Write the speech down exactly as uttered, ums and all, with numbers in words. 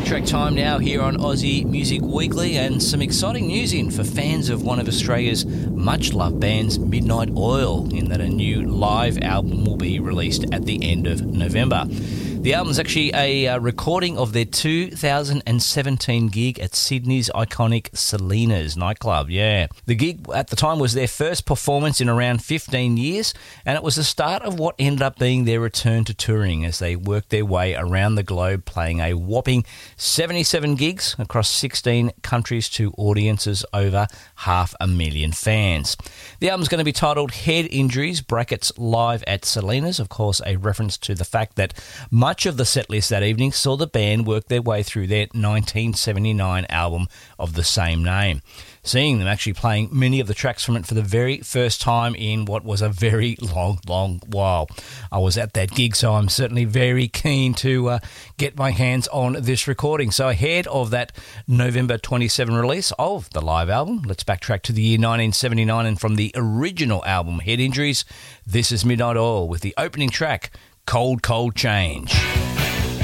track time now here on Aussie Music Weekly, and some exciting news in for fans of one of Australia's much-loved bands, Midnight Oil, in that a new live album will be released at the end of November. The album's actually a uh, recording of their two thousand seventeen gig at Sydney's iconic Salinas nightclub, yeah. The gig at the time was their first performance in around fifteen years, and it was the start of what ended up being their return to touring as they worked their way around the globe, playing a whopping seventy-seven gigs across sixteen countries to audiences over half a million fans. The album's going to be titled Head Injuries, brackets Live at Salinas, of course a reference to the fact that much of the setlist that evening saw the band work their way through their nineteen seventy-nine album of the same name, seeing them actually playing many of the tracks from it for the very first time in what was a very long, long while. I was at that gig, so I'm certainly very keen to uh, get my hands on this recording. So ahead of that November twenty-seventh release of the live album, let's backtrack to the year nineteen seventy-nine, and from the original album, Head Injuries, this is Midnight Oil with the opening track, Cold, Cold Change.